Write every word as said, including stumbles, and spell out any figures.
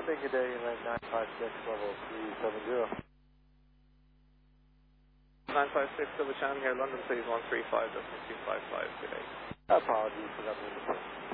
London, good day, United nine five six, level three seven zero. nine five six, Silver Channel here, London, please, one three five, two five five, good day. Apologies for that.